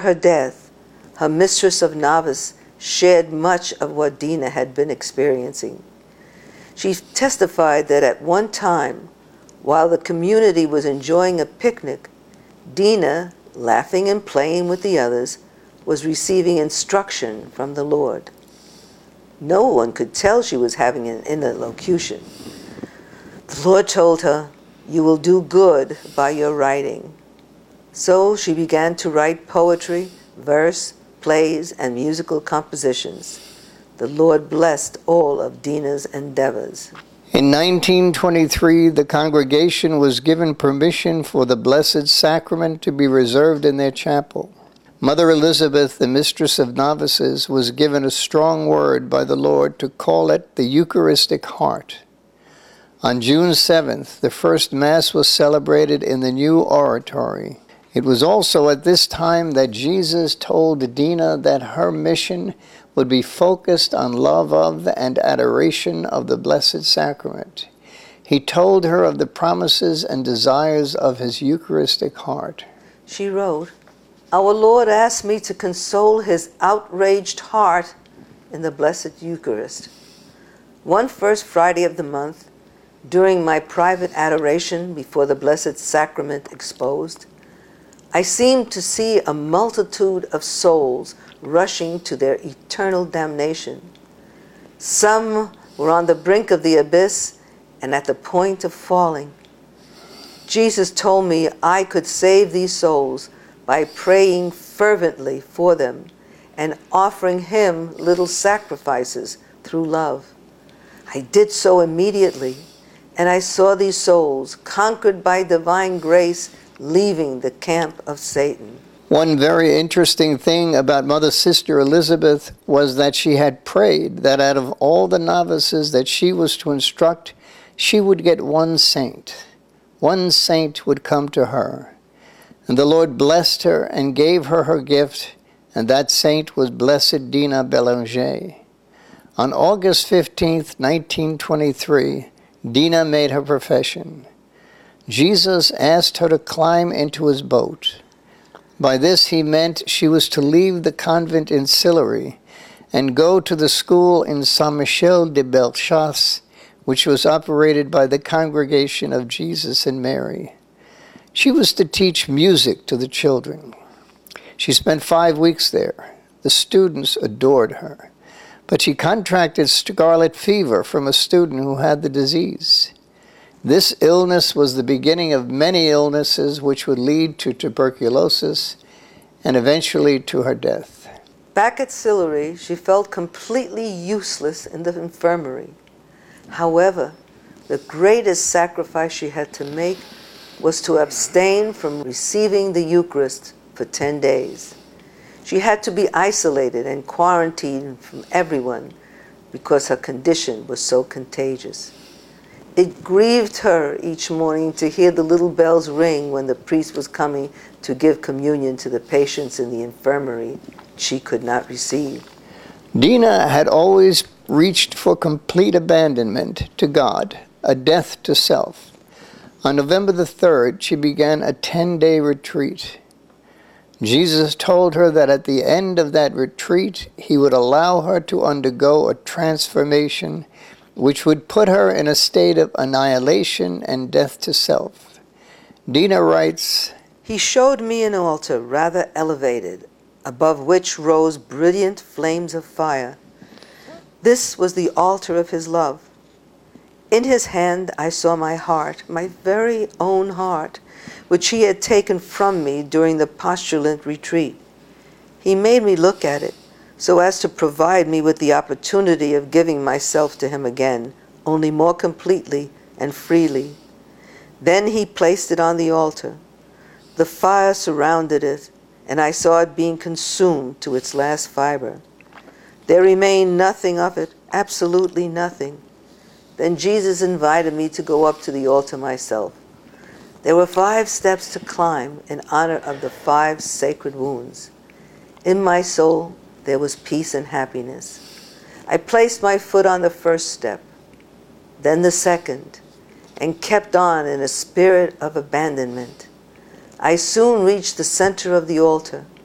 her death, her mistress of novice shared much of what Dina had been experiencing. She testified that at one time, while the community was enjoying a picnic, Dina, laughing and playing with the others, was receiving instruction from the Lord. No one could tell she was having an inner locution. The Lord told her, "You will do good by your writing." So she began to write poetry, verse, plays, and musical compositions. The Lord blessed all of Dina's endeavors. In 1923, the congregation was given permission for the Blessed Sacrament to be reserved in their chapel. Mother Elizabeth, the mistress of novices, was given a strong word by the Lord to call it the Eucharistic Heart. On June 7th, the first Mass was celebrated in the new oratory. It was also at this time that Jesus told Dina that her mission would be focused on love of and adoration of the Blessed Sacrament. He told her of the promises and desires of his Eucharistic heart. She wrote, "Our Lord asked me to console his outraged heart in the Blessed Eucharist. One first Friday of the month, during my private adoration before the Blessed Sacrament exposed, I seemed to see a multitude of souls rushing to their eternal damnation. Some were on the brink of the abyss and at the point of falling. Jesus told me I could save these souls by praying fervently for them and offering him little sacrifices through love. I did so immediately, and I saw these souls, conquered by divine grace, leaving the camp of Satan." One very interesting thing about Mother Sister Elizabeth was that she had prayed that out of all the novices that she was to instruct, she would get one saint. One saint would come to her. And the Lord blessed her and gave her her gift, and that saint was Blessed Dina Bélanger. On August 15th, 1923, Dina made her profession. Jesus asked her to climb into his boat. By this he meant she was to leave the convent in Sillery and go to the school in Saint-Michel de Bellechasse, which was operated by the Congregation of Jesus and Mary. She was to teach music to the children. She spent 5 weeks there. The students adored her. But she contracted scarlet fever from a student who had the disease. This illness was the beginning of many illnesses which would lead to tuberculosis and eventually to her death. Back at Sillery, she felt completely useless in the infirmary. However, the greatest sacrifice she had to make was to abstain from receiving the Eucharist for 10 days. She had to be isolated and quarantined from everyone because her condition was so contagious. It grieved her each morning to hear the little bells ring when the priest was coming to give communion to the patients in the infirmary she could not receive. Dina had always reached for complete abandonment to God, a death to self. On November the 3rd, she began a 10-day retreat. Jesus told her that at the end of that retreat, he would allow her to undergo a transformation which would put her in a state of annihilation and death to self. Dina writes, "He showed me an altar rather elevated, above which rose brilliant flames of fire. This was the altar of his love. In his hand I saw my heart, my very own heart, which he had taken from me during the postulant retreat. He made me look at it, so as to provide me with the opportunity of giving myself to him again, only more completely and freely. Then he placed it on the altar. The fire surrounded it, and I saw it being consumed to its last fiber. There remained nothing of it, absolutely nothing. Then Jesus invited me to go up to the altar myself. There were 5 steps to climb in honor of the 5 sacred wounds. In my soul, there was peace and happiness. I placed my foot on the first step, then the second, and kept on in a spirit of abandonment. I soon reached the center of the altar.